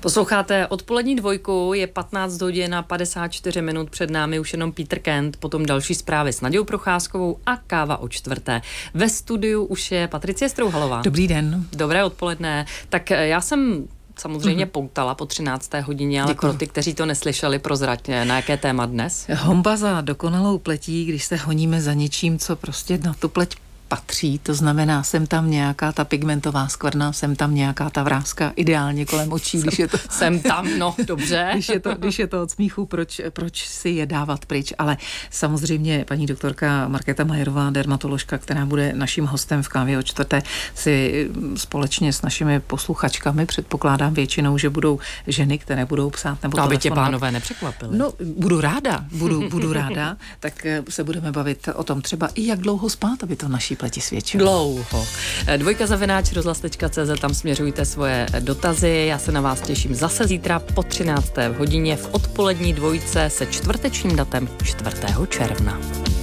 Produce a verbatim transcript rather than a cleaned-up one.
Posloucháte odpolední dvojku, je patnáct hodin a padesát čtyři minut, před námi už jenom Peter Kent, potom další zprávy s Nadějou Procházkovou a káva o čtvrté. Ve studiu už je Patricie Strouhalová. Dobrý den. Dobré odpoledne. Tak já jsem samozřejmě mm-hmm. poutala po třinácté hodině, ale Děkuji. Pro ty, kteří to neslyšeli, prozrať, na jaké téma dnes? Honba za dokonalou pletí, když se honíme za něčím, co prostě na tu pleť patří, to znamená, jsem tam nějaká ta pigmentová skvrna, jsem tam nějaká ta vráska, ideálně kolem očí, když je to... Jsem tam, no, dobře. když, je to, když je to od smíchu, proč, proč si je dávat pryč, ale samozřejmě paní doktorka Markéta Majerová, dermatoložka, která bude naším hostem v kávě o čtvrté, si společně s našimi posluchačkami, předpokládám většinou, že budou ženy, které budou psát nebo to, aby telefonovat. tě pánové nepřekvapili. No, budu ráda, budu, budu ráda, tak se budeme bavit o tom třeba i jak dlouho spát, aby to naší pleti svědčilo. Dlouho. Dvojka zavináč rozhlas tečka cé zet, tam směřujte svoje dotazy. Já se na vás těším zase zítra po třinácté hodině v odpolední dvojce se čtvrtečním datem čtvrtého června.